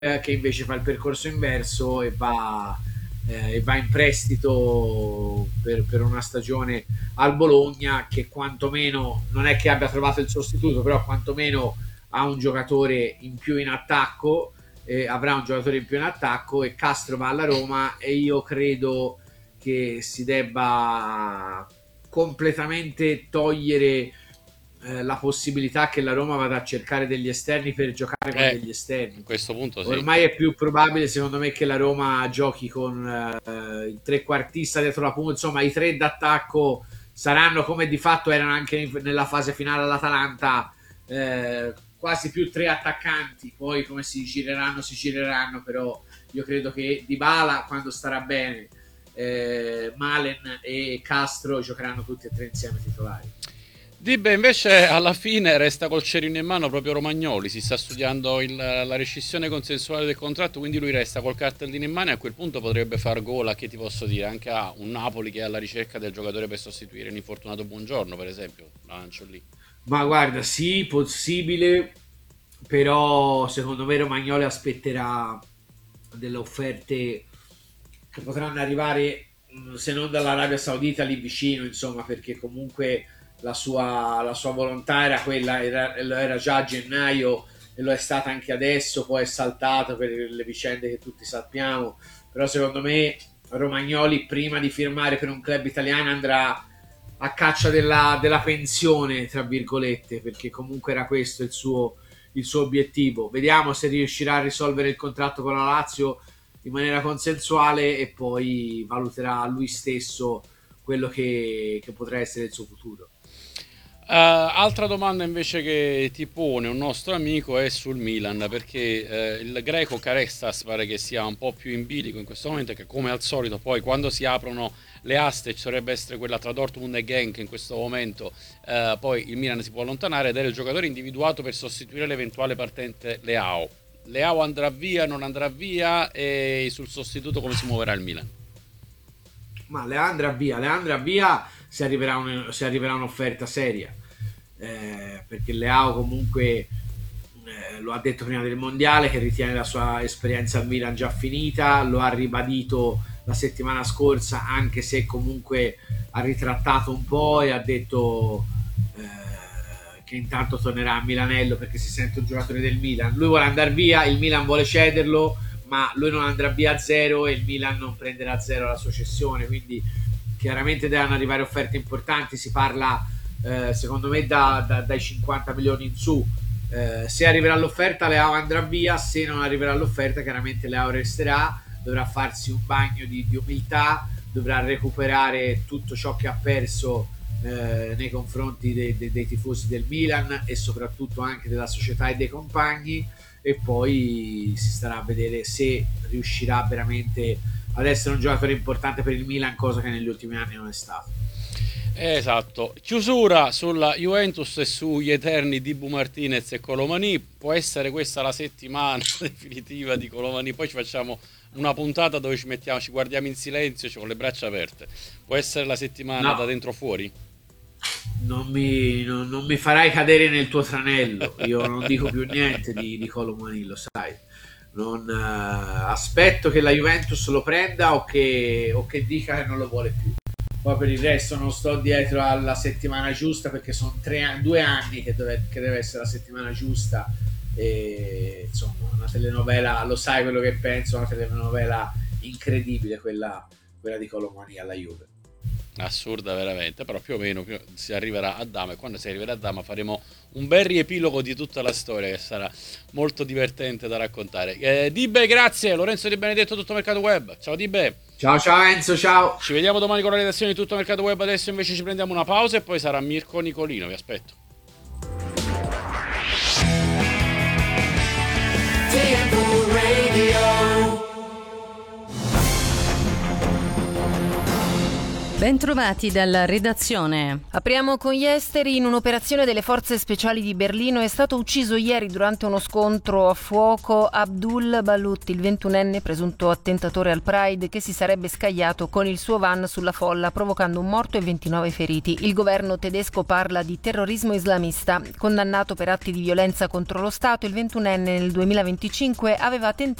che invece fa il percorso inverso e va in prestito per una stagione al Bologna, che quantomeno non è che abbia trovato il sostituto, però quantomeno ha un giocatore in più in attacco, avrà un giocatore in più in attacco, e Castro va alla Roma, e io credo che si debba completamente togliere la possibilità che la Roma vada a cercare degli esterni per giocare con degli A esterni. questo punto sì. Ormai è più probabile, secondo me, che la Roma giochi con il trequartista dietro la punta, insomma i tre d'attacco saranno come di fatto erano anche nella fase finale all'Atalanta, quasi più tre attaccanti, poi come si gireranno, però io credo che Dybala, quando starà bene, Malen e Castro giocheranno tutti e tre insieme titolari. Dibbe invece alla fine resta col cerino in mano proprio Romagnoli, si sta studiando la rescissione consensuale del contratto, quindi lui resta col cartellino in mano e a quel punto potrebbe far gola, che ti posso dire, anche a un Napoli che è alla ricerca del giocatore per sostituire l'infortunato Buongiorno, per esempio, la lancio lì. Ma guarda, sì, possibile, però secondo me Romagnoli aspetterà delle offerte che potranno arrivare, se non dall'Arabia Saudita, lì vicino, insomma, perché comunque la sua volontà era quella, era già a gennaio e lo è stata anche adesso, poi è saltata per le vicende che tutti sappiamo, però secondo me Romagnoli prima di firmare per un club italiano andrà a caccia della pensione, tra virgolette, perché comunque era questo il suo obiettivo. Vediamo se riuscirà a risolvere il contratto con la Lazio in maniera consensuale, e poi valuterà lui stesso quello che potrà essere il suo futuro. Altra domanda invece che ti pone un nostro amico è sul Milan, perché il greco Carestas pare che sia un po' più in bilico in questo momento, che come al solito poi quando si aprono le aste ci dovrebbe essere quella tra Dortmund e Genk in questo momento, poi il Milan si può allontanare ed è il giocatore individuato per sostituire l'eventuale partente Leao. Leao andrà via, non andrà via, e sul sostituto come si muoverà il Milan? Ma Leandra via se arriverà un'offerta seria, perché Leao comunque lo ha detto prima del mondiale che ritiene la sua esperienza al Milan già finita, lo ha ribadito la settimana scorsa, anche se comunque ha ritrattato un po' e ha detto che intanto tornerà a Milanello perché si sente un giocatore del Milan. Lui vuole andare via, il Milan vuole cederlo, ma lui non andrà via a zero e il Milan non prenderà a zero la sua cessione, quindi chiaramente devono arrivare offerte importanti, si parla secondo me dai 50 milioni in su. Se arriverà l'offerta Leao andrà via, se non arriverà l'offerta chiaramente Leao resterà, dovrà farsi un bagno di umiltà, dovrà recuperare tutto ciò che ha perso nei confronti dei tifosi del Milan e soprattutto anche della società e dei compagni, e poi si starà a vedere se riuscirà veramente ad essere un giocatore importante per il Milan, cosa che negli ultimi anni non è stato. Esatto, chiusura sulla Juventus e sugli eterni Dibu Martinez e Colomani. Può essere questa la settimana definitiva di Colomani, poi ci facciamo una puntata dove ci mettiamo, ci guardiamo in silenzio, cioè con le braccia aperte. Può essere la settimana da No, dentro fuori? non mi farai cadere nel tuo tranello. Io non dico più niente di Colomani, lo sai. Non, aspetto che la Juventus lo prenda o che dica che non lo vuole più. Poi per il resto non sto dietro alla settimana giusta, perché sono 2 anni che deve essere la settimana giusta. E insomma, una telenovela, lo sai quello che penso, una telenovela incredibile quella di Colomani alla Juve. Assurda veramente, però più o meno si arriverà a Dama, e quando si arriverà a Dama faremo un bel riepilogo di tutta la storia che sarà molto divertente da raccontare. Dibe, grazie, Lorenzo Di Benedetto, Tutto Mercato Web. Ciao Dibe. Ciao ciao Enzo, ciao. Ci vediamo domani con la redazione di Tutto Mercato Web. Adesso invece ci prendiamo una pausa e poi sarà Mirko Nicolino. Vi aspetto. Radio. Bentrovati dalla redazione. Apriamo con gli esteri. In un'operazione delle forze speciali di Berlino è stato ucciso ieri durante uno scontro a fuoco Abdul Balut, il 21enne presunto attentatore al Pride che si sarebbe scagliato con il suo van sulla folla provocando un morto e 29 feriti. Il governo tedesco parla di terrorismo islamista. Condannato per atti di violenza contro lo Stato, il 21enne nel 2025 aveva tentato